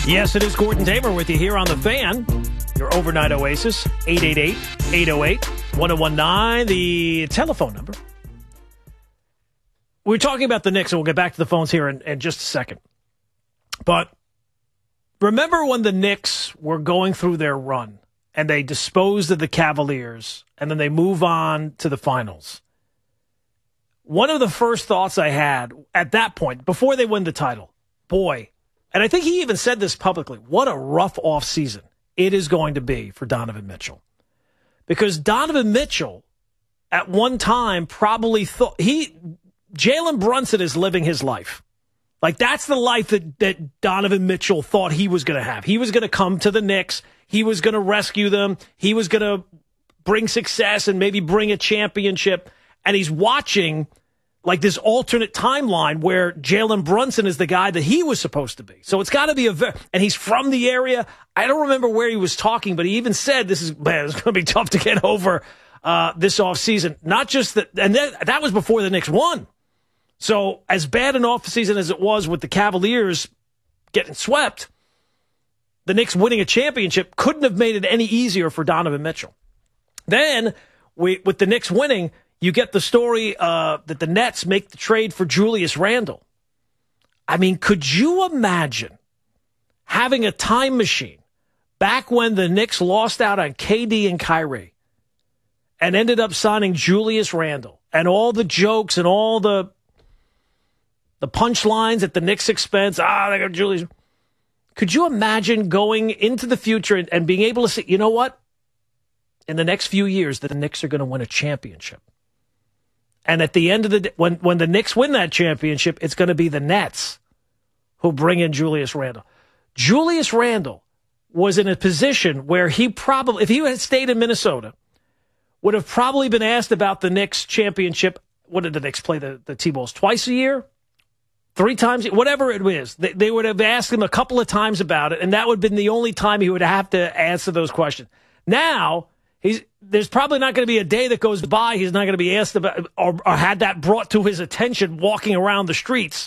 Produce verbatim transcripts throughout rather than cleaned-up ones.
Yes, it is Gordon Damer with you here on The Fan, your overnight oasis, eight eight eight, eight oh eight, one oh one nine, the telephone number. We're talking about the Knicks, and we'll get back to the phones here in, in just a second. But remember when the Knicks were going through their run, and they disposed of the Cavaliers, and then they move on to the finals? One of the first thoughts I had at that point, before they win the title, boy, and I think he even said this publicly, what a rough offseason it is going to be for Donovan Mitchell. Because Donovan Mitchell, at one time, probably thought, he, Jalen Brunson is living his life. Like, that's the life that, that Donovan Mitchell thought he was going to have. He was going to come to the Knicks. He was going to rescue them. He was going to bring success and maybe bring a championship. And he's watching like this alternate timeline where Jalen Brunson is the guy that he was supposed to be. So it's got to be a very, and he's from the area. I don't remember where he was talking, but he even said this is, man, it's going to be tough to get over uh, this offseason. Not just that, and that, that was before the Knicks won. So as bad an offseason as it was with the Cavaliers getting swept, the Knicks winning a championship couldn't have made it any easier for Donovan Mitchell. Then, we, with the Knicks winning, you get the story uh, that the Nets make the trade for Julius Randle. I mean, could you imagine having a time machine back when the Knicks lost out on K D and Kyrie and ended up signing Julius Randle, and all the jokes and all the the punchlines at the Knicks' expense? Ah, they got Julius. Could you imagine going into the future and, and being able to say, you know what? In the next few years, that the Knicks are going to win a championship. And at the end of the day, when, when the Knicks win that championship, it's going to be the Nets who bring in Julius Randle. Julius Randle was in a position where he probably, if he had stayed in Minnesota, would have probably been asked about the Knicks championship. What did the Knicks play the, the T-Balls? Twice a year? Three times? Whatever it is. They, they would have asked him a couple of times about it, and that would have been the only time he would have to answer those questions. Now, He's, there's probably not going to be a day that goes by he's not going to be asked about or, or had that brought to his attention walking around the streets.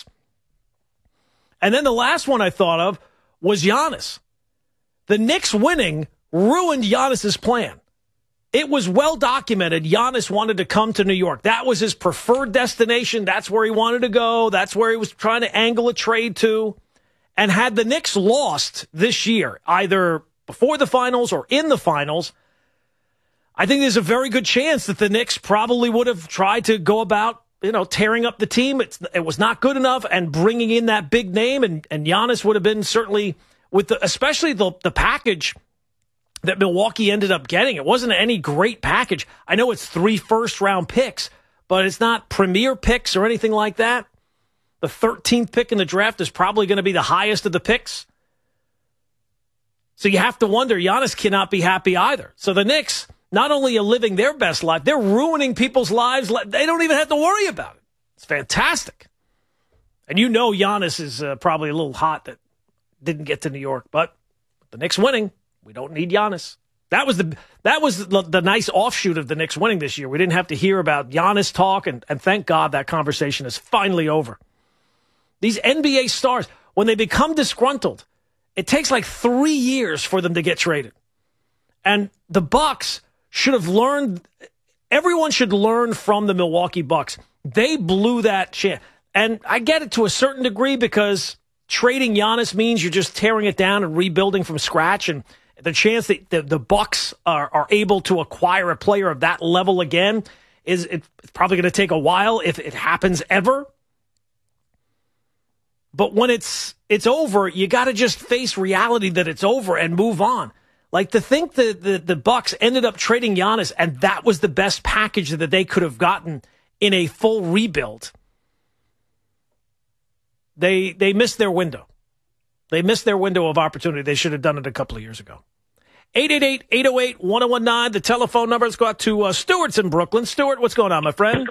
And then the last one I thought of was Giannis. The Knicks winning ruined Giannis's plan. It was well documented Giannis wanted to come to New York. That was his preferred destination. That's where he wanted to go. That's where he was trying to angle a trade to. And had the Knicks lost this year, either before the finals or in the finals, I think there's a very good chance that the Knicks probably would have tried to go about, you know, tearing up the team. It's, it was not good enough, and bringing in that big name, and, and Giannis would have been certainly, with the, especially the, the package that Milwaukee ended up getting. It wasn't any great package. I know it's three first-round picks, but it's not premier picks or anything like that. The thirteenth pick in the draft is probably going to be the highest of the picks. So you have to wonder, Giannis cannot be happy either. So the Knicks, not only are living their best life, they're ruining people's lives. They don't even have to worry about it. It's fantastic. And you know Giannis is uh, probably a little hot that didn't get to New York. But the Knicks winning, we don't need Giannis. That was the that was the, the nice offshoot of the Knicks winning this year. We didn't have to hear about Giannis talk, and, and thank God that conversation is finally over. These N B A stars, when they become disgruntled, it takes like three years for them to get traded. And the Bucks should have learned, everyone should learn from the Milwaukee Bucks. They blew that chance. And I get it to a certain degree, because trading Giannis means you're just tearing it down and rebuilding from scratch. And the chance that the, the Bucks are, are able to acquire a player of that level again is it's probably going to take a while, if it happens ever. But when it's it's over, you got to just face reality that it's over and move on. Like, to think that the, the Bucks ended up trading Giannis, and that was the best package that they could have gotten in a full rebuild. They they missed their window. They missed their window of opportunity. They should have done it a couple of years ago. eight eight eight, eight oh eight, one oh one nine, the telephone number. Let's go out to uh, Stewart's in Brooklyn. Stewart, what's going on, my friend?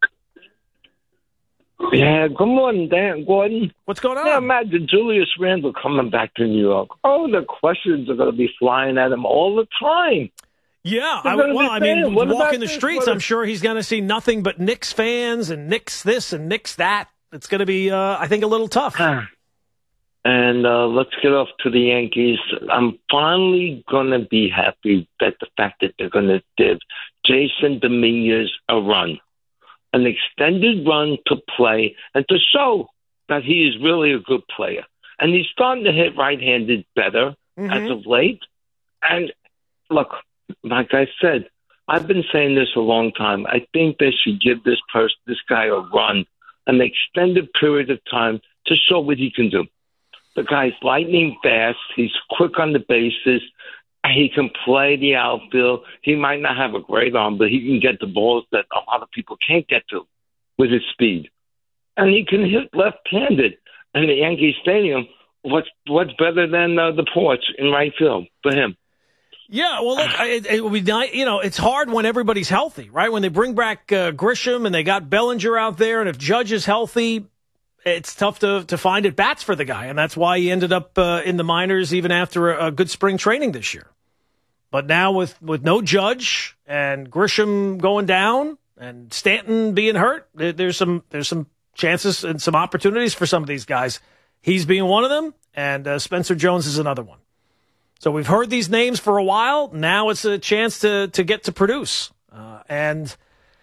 Yeah, good morning, Dan. Gordon. What's going on? Yeah, imagine Julius Randle coming back to New York. Oh, the questions are going to be flying at him all the time. Yeah, I, well, I mean, walking the streets, what I'm sure he's going to see nothing but Knicks fans and Knicks this and Knicks that. It's going to be, uh, I think, a little tough. And uh, let's get off to the Yankees. I'm finally going to be happy that the fact that they're going to give Jason Dominguez a run, an extended run to play and to show that he is really a good player. And he's starting to hit right-handed better mm-hmm. as of late. And look, like I said, I've been saying this a long time. I think they should give this person, this guy a run, an extended period of time to show what he can do. The guy's lightning fast. He's quick on the bases. He can play the outfield. He might not have a great arm, but he can get the balls that a lot of people can't get to with his speed. And he can hit left-handed. And the Yankee Stadium, what's what's better than uh, the porch in right field for him? Yeah, well, look, it, it would be nice. You know, it's hard when everybody's healthy, right? When they bring back uh, Grisham and they got Bellinger out there, and if Judge is healthy, it's tough to to find at bats for the guy, and that's why he ended up uh, in the minors even after a, a good spring training this year. But now with, with no Judge and Grisham going down and Stanton being hurt, there, there's some there's some chances and some opportunities for some of these guys. He's being one of them, and uh, Spencer Jones is another one. So we've heard these names for a while. Now it's a chance to to get to produce. Uh, and,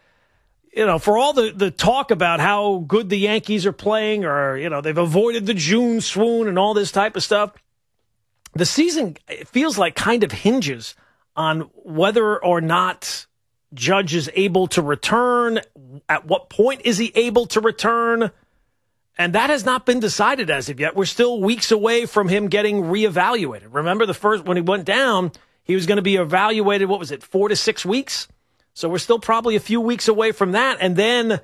you know, for all the, the talk about how good the Yankees are playing or, you know, they've avoided the June swoon and all this type of stuff, the season, it feels like, kind of hinges on whether or not Judge is able to return. At what point is he able to return? And that has not been decided as of yet. We're still weeks away from him getting reevaluated. Remember the first, when he went down, he was going to be evaluated, what was it, four to six weeks? So we're still probably a few weeks away from that. And then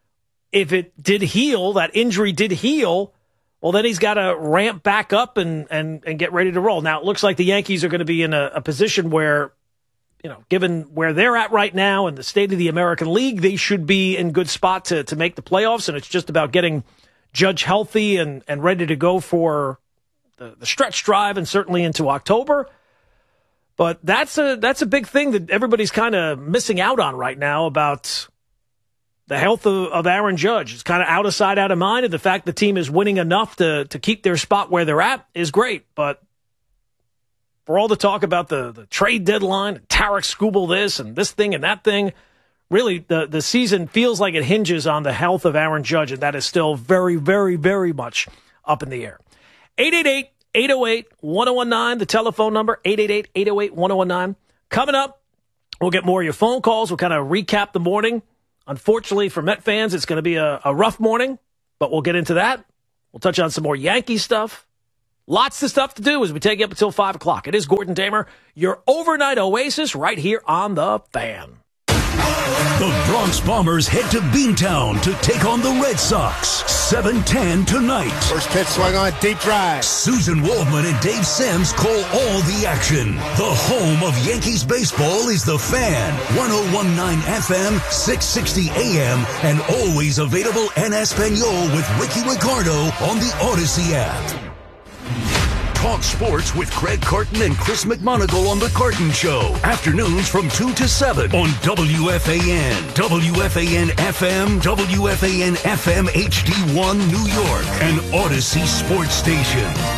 if it did heal, that injury did heal, well, then he's got to ramp back up and, and, and get ready to roll. Now, it looks like the Yankees are going to be in a, a position where, you know, given where they're at right now and the state of the American League, they should be in good spot to, to make the playoffs. And it's just about getting Judge healthy and, and ready to go for the, the stretch drive and certainly into October. But that's a that's a big thing that everybody's kind of missing out on right now about the health of, of Aaron Judge. It's kind of out of sight, out of mind, and the fact the team is winning enough to, to keep their spot where they're at is great. But for all the talk about the, the trade deadline, and Tarek Skubal this and this thing and that thing, really, the, the season feels like it hinges on the health of Aaron Judge, and that is still very, very, very much up in the air. eight eight eight, eight oh eight, one oh one nine, the telephone number, eight eight eight, eight oh eight, one oh one nine. Coming up, we'll get more of your phone calls. We'll kind of recap the morning. Unfortunately, for Met fans, it's going to be a, a rough morning, but we'll get into that. We'll touch on some more Yankee stuff. Lots of stuff to do as we take you up until five o'clock. It is Gordon Damer, your overnight oasis right here on The Fan. The Bronx Bombers head to Beantown to take on the Red Sox. seven ten tonight. First pitch swung on, deep drive. Susan Waldman and Dave Sims call all the action. The home of Yankees baseball is The Fan. one oh one point nine F M, six sixty A M, and always available en Espanol with Ricky Ricardo on the Odyssey app. Talk sports with Craig Carton and Chris McMonagle on The Carton Show. Afternoons from two to seven on W F A N, W F A N F M, W F A N F M H D one New York, and Odyssey Sports Station.